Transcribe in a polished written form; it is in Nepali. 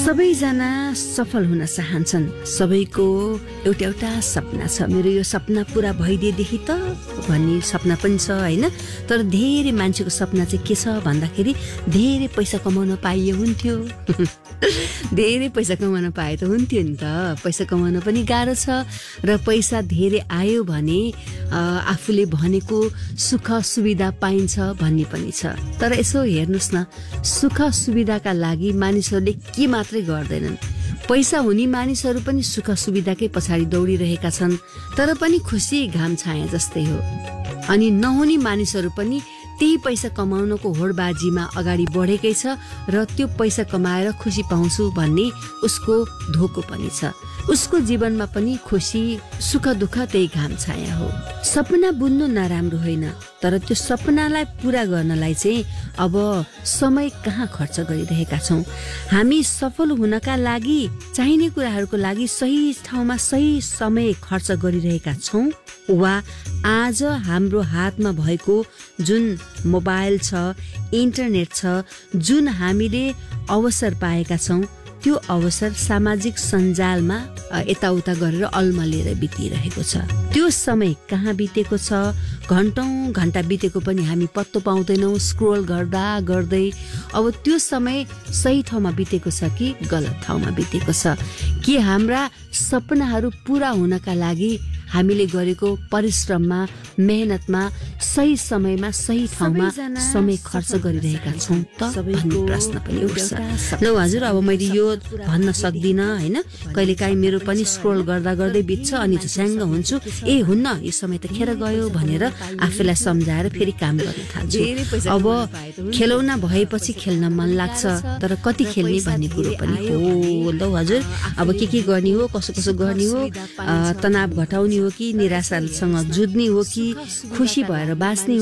सबैजना सफल हुन चाहन्छन्। सबैको एउटा सपना छ, मेरो यो सपना पूरा भइदिएदेखि त भन्ने सपना पनि छ हैन। तर धेरै मान्छेको सपना चाहिँ के छ भन्दाखेरि धेरै पैसा कमाउन पाइए हुन्थ्यो। धेरै पैसा कमाउन पाए त हुन्थ्यो नि त। पैसा कमाउन पनि गाह्रो छ र पैसा धेरै आयो भने आफूले भनेको सुख सुविधा पाइन्छ भन्ने पनि छ। तर यसो हेर्नुस् न, सुख सुविधाका लागि मानिसहरूले के मात्रै गर्दैनन्। पैसा हुने मानिसहरू पनि सुख सुविधाकै पछाडि दौडिरहेका छन्, तर पनि खुसी घाम छाया जस्तै हो। अनि नहुने मानिसहरू पनि त्यही पैसा कमाउनको होडबाजीमा अगाडि बढेकै छ र त्यो पैसा कमाएर खुसी पाउँछु भन्ने उसको धोको पनि छ। उसको जीवनमा पनि खुसी सुख दुःख त्यही घाम छाया हो। सपना बुन्नु नराम्रो होइन, तर त्यो सपनालाई पूरा गर्नलाई चाहिँ अब समय कहाँ खर्च गरिरहेका छौँ। हामी सफल हुनका लागि चाहिने कुराहरूको लागि सही ठाउँमा सही समय खर्च गरिरहेका छौँ, वा आज हाम्रो हातमा भएको जुन मोबाइल छ, इन्टरनेट छ, जुन हामीले अवसर पाएका छौँ, त्यो अवसर सामाजिक सञ्जालमा यताउता गरेर अल्मलिएर बितिरहेको छ। त्यो समय कहाँ बितेको छ, घन्टौं घन्टा बितेको पनि हामी पत्तो पाउँदैनौँ स्क्रोल गर्दा गर्दै। अब त्यो समय सही ठाउँमा बितेको छ कि गलत ठाउँमा बितेको छ? के हाम्रा सपनाहरू पूरा हुनका लागि हामीले गरेको परिश्रममा मेहनतमा सही समयमा सही ठाउँमा समय खर्च गरिरहेका छौँ त भन्ने प्रश्न पनि उठ्छ। ल हजुर, अब मैले यो भन्न सक्दिनँ हैन। कहिलेकाहीँ मेरो पनि स्क्रोल गर्दा गर्दै बित्छ अनि झस्याङ्ग हुन्छु, हुन्न यो समय त खेर गयो भनेर आफूलाई सम्झाएर फेरि काम गर्न थाल्छु। अब खेलौना भएपछि खेल्न मन लाग्छ, तर कति खेल्ने भन्ने कुरो पनि हो। ल हजुर, अब के गर्ने हो, कसो कसो गर्ने हो, तनाव घटाउने हो कि निराशासँग जुझ्ने हो कि खुसी भएर बाँच्ने